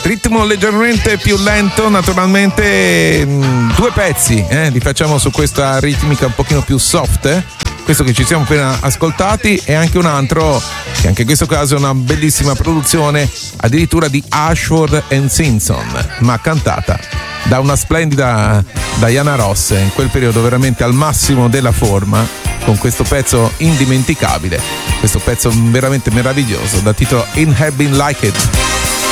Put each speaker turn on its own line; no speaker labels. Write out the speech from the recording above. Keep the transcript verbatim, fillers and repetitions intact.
ritmo leggermente più lento, naturalmente mh, due pezzi, eh, li facciamo su questa ritmica un pochino più soft, eh? Questo che ci siamo appena ascoltati e anche un altro che anche in questo caso è una bellissima produzione, addirittura di Ashford and Simpson, ma cantata da una splendida Diana Ross, in quel periodo veramente al massimo della forma, con questo pezzo indimenticabile, questo pezzo veramente meraviglioso dal titolo In Have Been Like It.